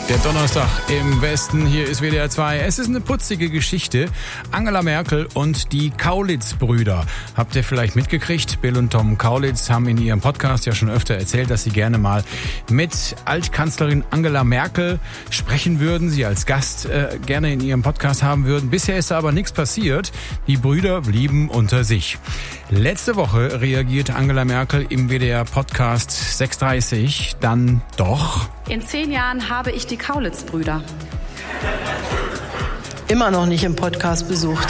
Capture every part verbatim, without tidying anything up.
Der Donnerstag im Westen, hier ist W D R zwei. Es ist eine putzige Geschichte. Angela Merkel und die Kaulitz-Brüder. Habt ihr vielleicht mitgekriegt? Bill und Tom Kaulitz haben in ihrem Podcast ja schon öfter erzählt, dass sie gerne mal mit Altkanzlerin Angela Merkel sprechen würden, sie als Gast äh, gerne in ihrem Podcast haben würden. Bisher ist aber nichts passiert. Die Brüder blieben unter sich. Letzte Woche reagierte Angela Merkel im W D R-Podcast sechs Uhr dreißig dann doch. In zehn Jahren habe ich die Kaulitz-Brüder immer noch nicht im Podcast besucht.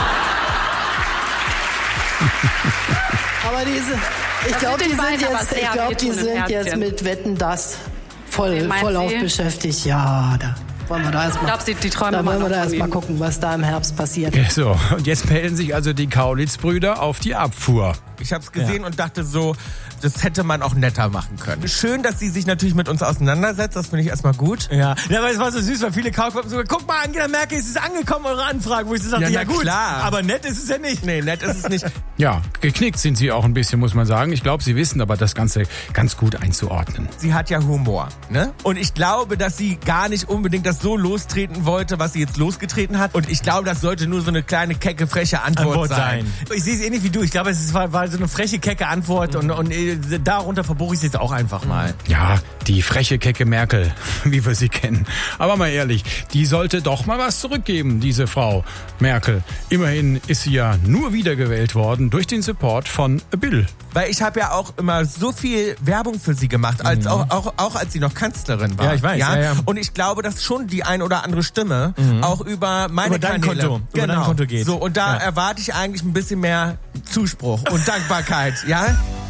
Aber diese, ich glaube, die sind jetzt, ich glaube, die sind jetzt mit Wetten, das voll, voll auf beschäftigt. Ja, da wollen wir da erstmal, ich glaube, die träumen da wollen wir da erstmal gucken, was da im Herbst passiert. Ja, so, und jetzt melden sich also die Kaulitz-Brüder auf die Abfuhr. Ich habe es gesehen Ja. und dachte so, das hätte man auch netter machen können. Schön, dass sie sich natürlich mit uns auseinandersetzt, das finde ich erstmal gut. Ja, ja, aber es war so süß, weil viele Kaufleute sogar, guck mal, Angela Merkel, es ist angekommen, eure Anfrage, wo ich so sagte, Ja, ja, na gut, klar. aber nett ist es ja nicht. Nee, nett ist es nicht. Ja, geknickt sind sie auch ein bisschen, muss man sagen. Ich glaube, sie wissen aber das Ganze ganz gut einzuordnen. Sie hat ja Humor, ne? Und ich glaube, dass sie gar nicht unbedingt das so lostreten wollte, was sie jetzt losgetreten hat. Und ich glaube, das sollte nur so eine kleine, kecke, freche Antwort, Antwort sein. sein. Ich sehe es ähnlich wie du. Ich glaube, es war, war so eine freche, kecke Antwort und, und äh, darunter verbuche ich es jetzt auch einfach mal. Ja, die freche, kecke Merkel, wie wir sie kennen. Aber mal ehrlich, die sollte doch mal was zurückgeben, diese Frau Merkel. Immerhin ist sie ja nur wiedergewählt worden durch den Support von Bill. Weil ich habe ja auch immer so viel Werbung für sie gemacht, als Mhm. auch, auch, auch als sie noch Kanzlerin war. Ja, ich weiß, ja, ja. Und ich glaube, dass schon die ein oder andere Stimme auch über meine Über dein Kanäle, Konto, über genau, dein Konto geht. So, und da Ja. erwarte ich eigentlich ein bisschen mehr Zuspruch und Dankbarkeit, ja?